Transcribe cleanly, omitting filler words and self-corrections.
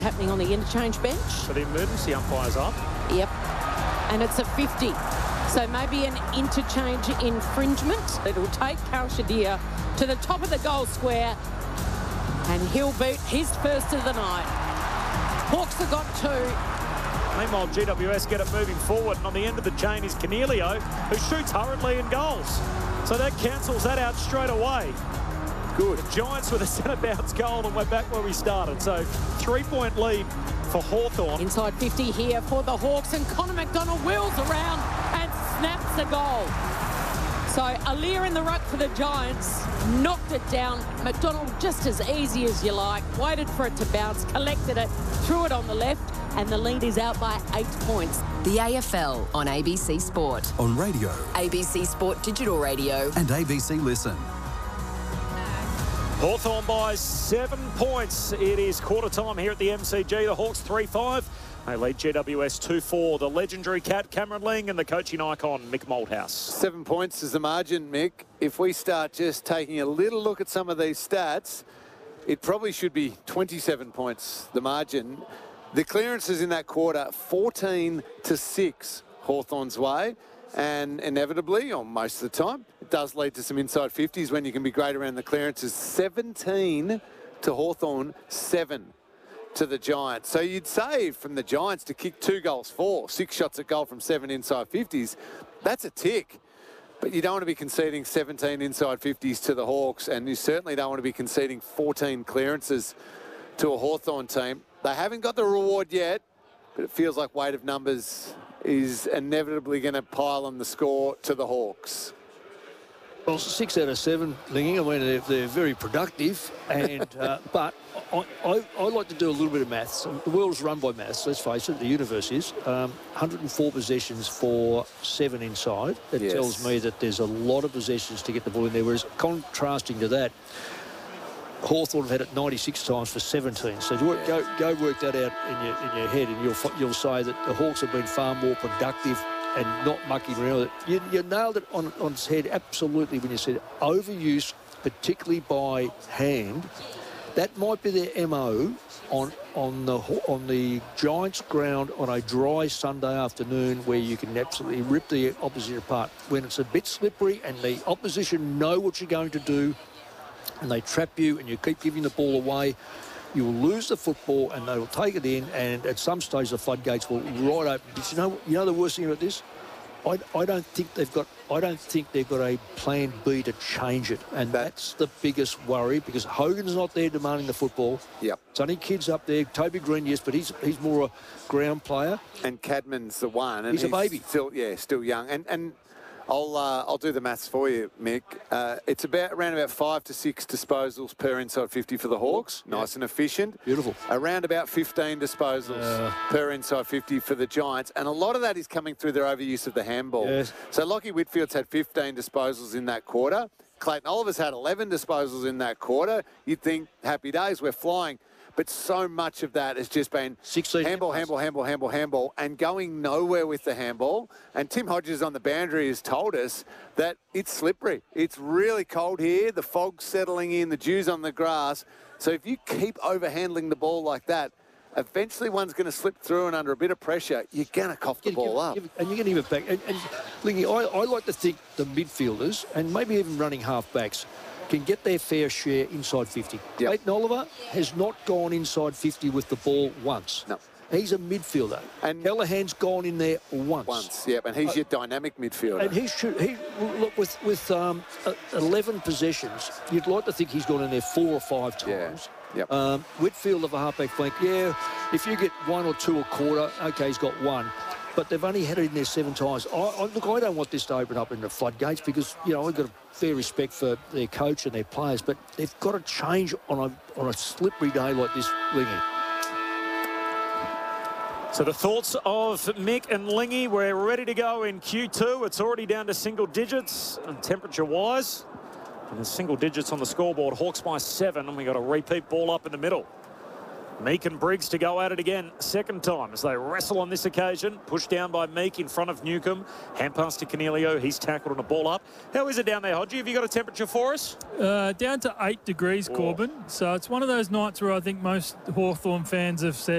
happening on the interchange bench. So the emergency umpire's up. Yep. And it's a 50. So maybe an interchange infringement. It'll take Kal Shadir to the top of the goal square and he'll beat his first of the night. Hawks have got 2. Meanwhile, GWS get it moving forward, and on the end of the chain is Cornelio, who shoots hurriedly and goals. So that cancels that out straight away. Good. The Giants with a centre bounce goal, and we're back where we started. So 3-point lead for Hawthorn. Inside 50 here for the Hawks, and Connor McDonald wheels around and snaps a goal. So Aliir in the ruck for the Giants, knocked it down. McDonald just as easy as you like, waited for it to bounce, collected it, threw it on the left, and the lead is out by 8 points. The AFL on ABC Sport. On radio. ABC Sport Digital Radio. And ABC Listen. Hawthorn by 7 points. It is quarter time here at the MCG. The Hawks 3-5. They lead GWS 2-4. The legendary Cat, Cameron Ling, and the coaching icon, Mick Malthouse. 7 points is the margin, Mick. If we start just taking a little look at some of these stats, it probably should be 27 points, the margin. The clearances in that quarter, 14-6 Hawthorn's way. And inevitably, or most of the time, it does lead to some inside 50s when you can be great around the clearances. 17 to Hawthorn, 7 to the Giants. So you'd say from the Giants to kick 2 goals for, 6 shots at goal from 7 inside 50s, that's a tick. But you don't want to be conceding 17 inside 50s to the Hawks, and you certainly don't want to be conceding 14 clearances to a Hawthorn team. They haven't got the reward yet, but it feels like weight of numbers is inevitably going to pile on the score to the Hawks. Well, 6 out of 7, Lingy. I mean, they're very productive, and but I like to do a little bit of maths. The world's run by maths, let's face it, the universe is. 104 possessions for 7 inside. That tells me that there's a lot of possessions to get the ball in there, whereas contrasting to that, Hawthorn have had it 96 times for 17. So go work that out in your head, and you'll say that the Hawks have been far more productive and not mucking around. You nailed it on its head absolutely when you said overuse, particularly by hand. That might be their MO on the Giants ground on a dry Sunday afternoon, where you can absolutely rip the opposition apart. When it's a bit slippery and the opposition know what you're going to do, and they trap you and you keep giving the ball away, you will lose the football and they will take it in, and at some stage the floodgates will right open. But you know the worst thing about this? I don't think they've got a plan B to change it, and that's the biggest worry, because Hogan's not there demanding the football. Yep. It's only kids up there. Toby Green, yes, but he's more a ground player. And Cadman's the one. And he's a baby. Still young. And I'll do the maths for you, Mick. It's around about 5 to 6 disposals per inside 50 for the Hawks. Nice and efficient. Beautiful. Around about 15 disposals per inside 50 for the Giants. And a lot of that is coming through their overuse of the handball. Yes. So Lockie Whitfield's had 15 disposals in that quarter. Clayton Oliver's had 11 disposals in that quarter. You'd think, happy days, we're flying. But so much of that has just been handball, and going nowhere with the handball. And Tim Hodges on the boundary has told us that it's slippery. It's really cold here. The fog's settling in, the dew's on the grass. So if you keep overhandling the ball like that, eventually one's going to slip through, and under a bit of pressure, you're going to cough the ball up. And you're going to give it back. And Lingy, I like to think the midfielders, and maybe even running half-backs, can get their fair share inside 50. Yep. Clayton Oliver has not gone inside 50 with the ball once. No. He's a midfielder. And Callahan's gone in there once. Yep, and he's your dynamic midfielder. And look, with 11 possessions, you'd like to think he's gone in there 4 or 5 times. Yeah. Yep. Whitfield of a halfback flank, if you get 1 or 2 a quarter, okay, he's got 1. But they've only had it in there 7 times. Look, I don't want this to open up in the floodgates, because, I've got a fair respect for their coach and their players, but they've got to change on a slippery day like this, Lingy. So the thoughts of Mick and Lingy, we're ready to go in Q2. It's already down to single digits and temperature-wise. And there's single digits on the scoreboard. Hawks by 7, and we got a repeat ball up in the middle. Meek and Briggs to go at it again, second time as they wrestle on this occasion. Pushed down by Meek in front of Newcomb. Hand pass to Cornelio. He's tackled on a ball up. How is it down there, Hodgie? Have you got a temperature for us? Down to 8 degrees, Corbin. So it's one of those nights where I think most Hawthorn fans have said,